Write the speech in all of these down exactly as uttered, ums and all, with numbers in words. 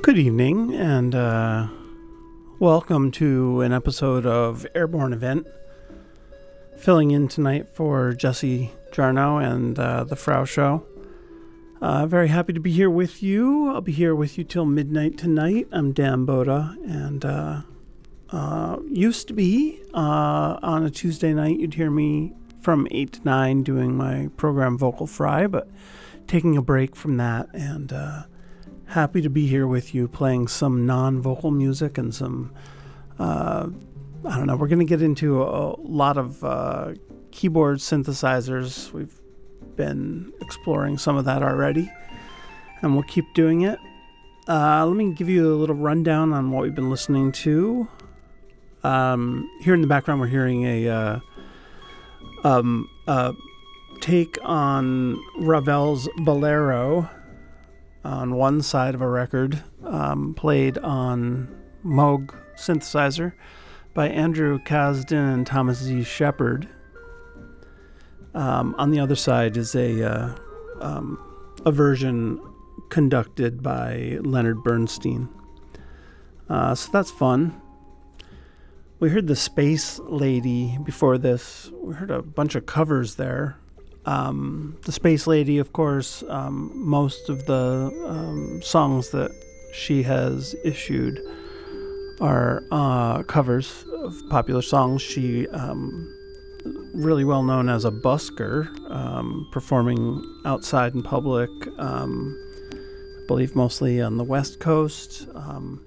Good evening, and uh, welcome to an episode of Airborne Event. Filling in tonight for Jesse Jarno and uh, the Frau Show. Uh, very happy to be here with you. I'll be here with you till midnight tonight. I'm Dan Boda, and uh, uh, used to be uh, on a Tuesday night, you'd hear me from eight to nine doing my program Vocal Fry, but taking a break from that, and uh, happy to be here with you playing some non-vocal music and some, uh, I don't know, we're going to get into a lot of uh, keyboard synthesizers. We've been exploring some of that already, and we'll keep doing it. Uh, let me give you a little rundown on what we've been listening to. Um, here in the background, we're hearing a uh, um, uh, take on Ravel's Bolero on one side of a record, um, played on Moog synthesizer by Andrew Kasdan and Thomas Z. Shepard. Um, on the other side is a uh, um, a version conducted by Leonard Bernstein. Uh, so that's fun. We heard the Space Lady before this. We heard a bunch of covers there. Um, the Space Lady, of course, um, most of the um, songs that she has issued are uh, covers of popular songs. She um, really well known as a busker, um, performing outside in public, um, I believe mostly on the West Coast, um,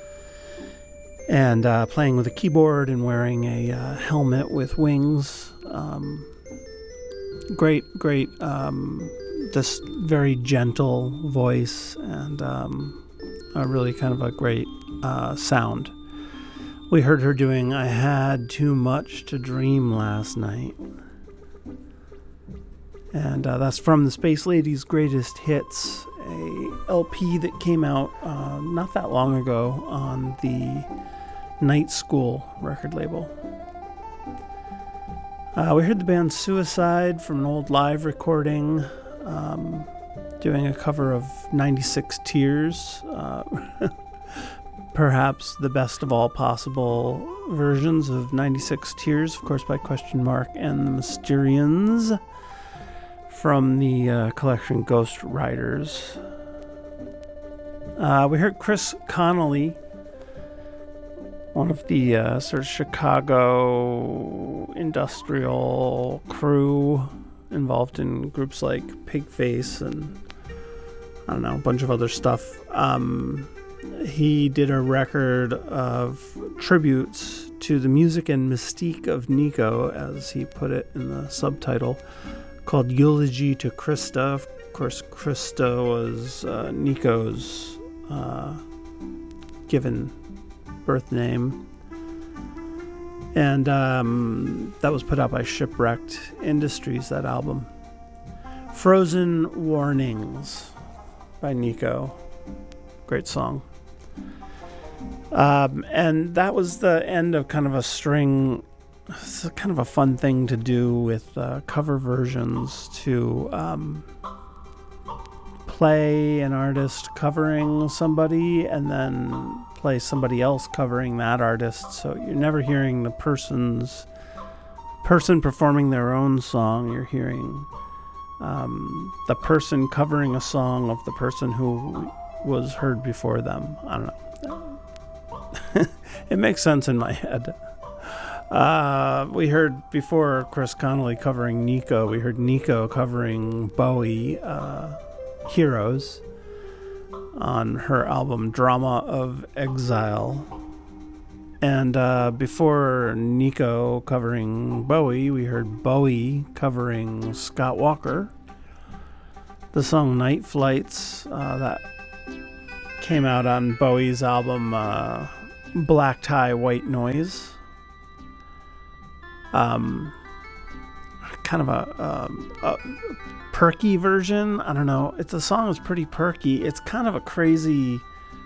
and uh, playing with a keyboard and wearing a uh, helmet with wings. Um, Great, great, um, just very gentle voice, and um, a really kind of a great uh, sound. We heard her doing I Had Too Much to Dream last night. And uh, that's from the Space Lady's Greatest Hits, a L P that came out uh, not that long ago on the Night School record label. Uh, we heard the band Suicide from an old live recording, um, doing a cover of ninety-six Tears, uh, perhaps the best of all possible versions of ninety-six Tears, of course by Question Mark and the Mysterians from the uh, collection Ghost Riders. Uh, we heard Chris Connolly, one of the uh, sort of Chicago industrial crew involved in groups like Pigface and I don't know, a bunch of other stuff. Um, he did a record of tributes to the music and mystique of Nico, as he put it in the subtitle, called Eulogy to Krista. Of course, Krista was uh, Nico's uh, given birth name, and um, that was put out by Shipwrecked Industries, that album. Frozen Warnings by Nico, great song. Um, and that was the end of kind of a string. It's kind of a fun thing to do with uh, cover versions, to um, play an artist covering somebody and then play somebody else covering that artist, so you're never hearing the person's person performing their own song. You're hearing um, the person covering a song of the person who was heard before them. I don't know. It makes sense in my head. Uh, we heard before Chris Connolly covering Nico. We heard Nico covering Bowie, uh, Heroes, on her album Drama of Exile. And uh, before Nico covering Bowie, we heard Bowie covering Scott Walker. The song Night Flights, uh, that came out on Bowie's album uh, Black Tie, White Noise. Um, kind of a, um, a perky version. I don't know. It's the song is pretty perky. It's kind of a crazy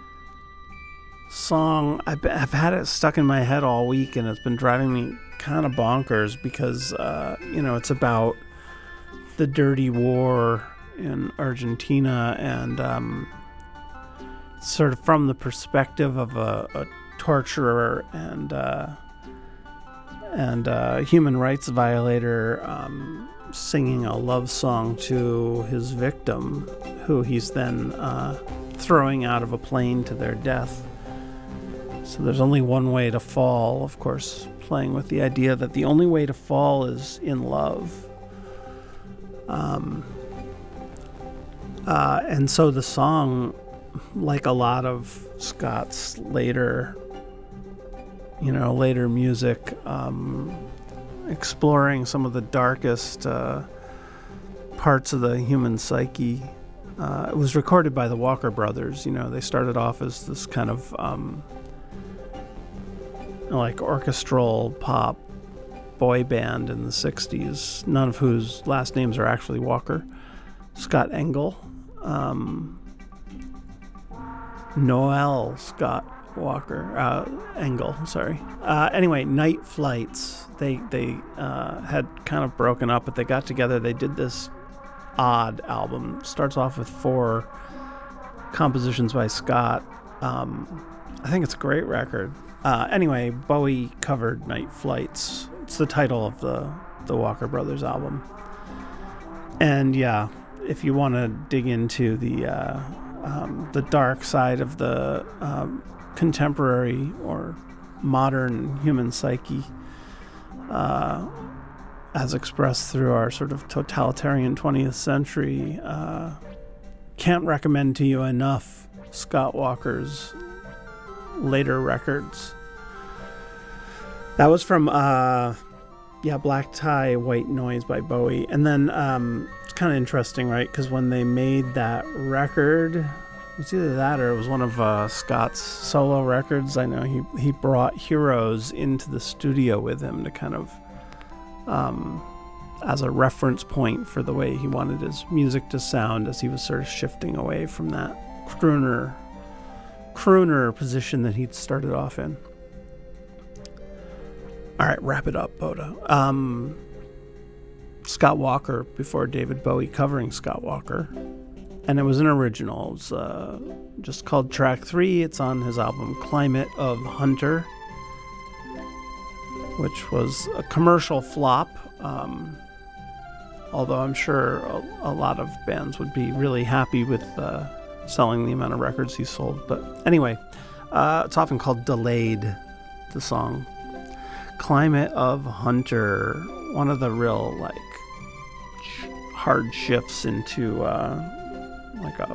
song. I've, I've had it stuck in my head all week, and it's been driving me kind of bonkers because, uh, you know, it's about the dirty war in Argentina, and um, sort of from the perspective of a, a torturer and uh, and a human rights violator um, singing a love song to his victim, who he's then uh, throwing out of a plane to their death. So there's only one way to fall, of course, playing with the idea that the only way to fall is in love. Um, uh, and so the song, like a lot of Scott's later, you know, later music, um, exploring some of the darkest uh, parts of the human psyche. Uh, it was recorded by the Walker Brothers. You know, they started off as this kind of um, like orchestral pop boy band in the sixties, none of whose last names are actually Walker. Scott Engel, um, Noel Scott Walker, uh, Engel, sorry. Uh, anyway, Night Flights, they, they uh, had kind of broken up, but they got together. They did this odd album. Starts off with four compositions by Scott. Um, I think it's a great record. Uh, anyway, Bowie covered Night Flights. It's the title of the, the Walker Brothers album. And yeah, if you want to dig into the uh, um, the dark side of the um, contemporary or modern human psyche, uh, as expressed through our sort of totalitarian twentieth century, uh, can't recommend to you enough Scott Walker's later records. That was from uh yeah Black Tie White Noise by Bowie. And then um it's kind of interesting, right, because when they made that record, it was either that or it was one of uh Scott's solo records. I know he he brought Heroes into the studio with him to kind of um as a reference point for the way he wanted his music to sound, as he was sort of shifting away from that crooner crooner position that he'd started off in. All right, wrap it up, Boda. Um, Scott Walker before David Bowie covering Scott Walker. And it was an original. It was uh, just called Track three. It's on his album Climate of Hunter, which was a commercial flop. Um, although I'm sure a, a lot of bands would be really happy with uh, selling the amount of records he sold. But anyway, uh, it's often called Delayed, the song. Climate of Hunter, one of the real like sh- hard shifts into uh, like a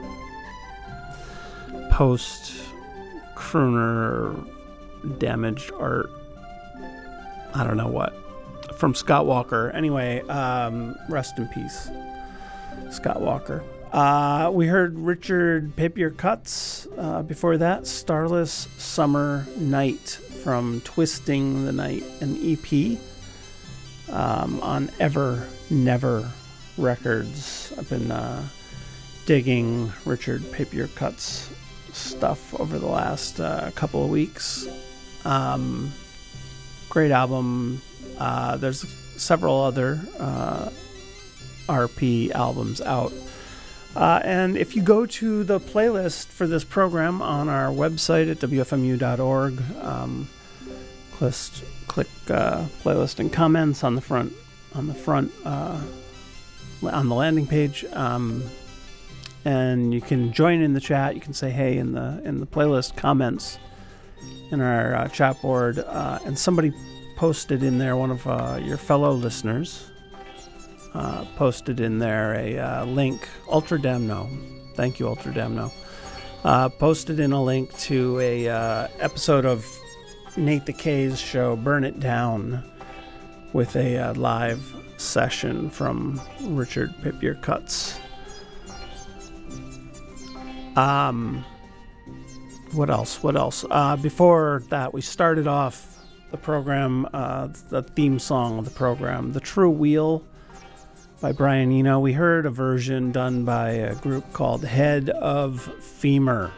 post crooner damaged art. I don't know what, from Scott Walker. Anyway, um, rest in peace, Scott Walker. Uh, we heard Richard Papier Cuts. Uh, before that, Starless Summer Night from Twisting the Night, an E P um, on Ever Never Records. I've been uh, digging Richard Papier Cuts stuff over the last uh, couple of weeks. Um, great album. Uh, there's several other uh, R P albums out. Uh, and if you go to the playlist for this program on our website at w f m u dot org, um, click, click uh, playlist and comments on the front, on the front, uh, on the landing page, um, and you can join in the chat. You can say hey in the in the playlist comments in our uh, chat board, uh, and somebody posted in there, one of uh, your fellow listeners. Uh, posted in there a uh, link, Ultra Damno, thank you Ultra Damno, uh, posted in a link to a uh, episode of Nate the K's show, Burn It Down, with a uh, live session from Richard Papier Cuts. Um, what else, what else? Uh, before that, we started off the program, uh, the theme song of the program, The True Wheel, by Brian Eno. We heard a version done by a group called Head of Femur.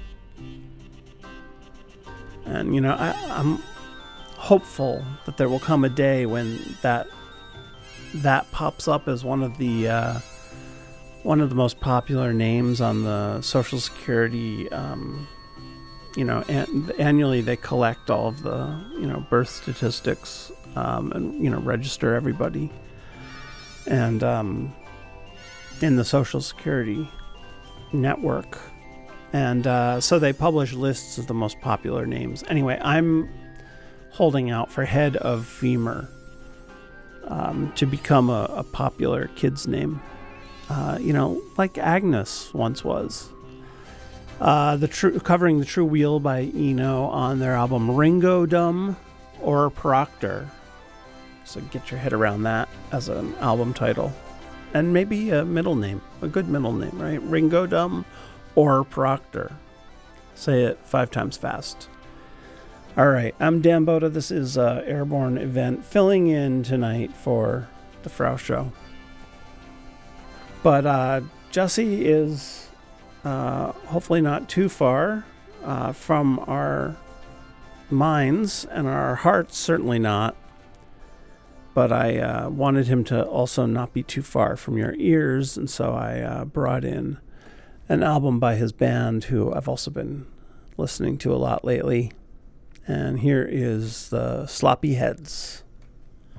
And, you know, I, I'm hopeful that there will come a day when that that pops up as one of the uh, one of the most popular names on the Social Security. Um, you know, an- annually they collect all of the, you know, birth statistics um, and, you know, register everybody. And um, in the Social Security network. And uh, so they publish lists of the most popular names. Anyway, I'm holding out for head of femur um, to become a, a popular kid's name. Uh, you know, like Agnes once was. Uh, the true, covering the True Wheel by Eno on their album Ringodum or Proctor. So get your head around that as an album title. And maybe a middle name, a good middle name, right? Ringodum or Proctor. Say it five times fast. All right, I'm Dan Boda. This is uh, Airborne Event, filling in tonight for the Frau Show. But uh, Jesse is uh, hopefully not too far uh, from our minds, and our hearts certainly not. But I uh, wanted him to also not be too far from your ears, and so I uh, brought in an album by his band, who I've also been listening to a lot lately. And here is the Sloppy Heads.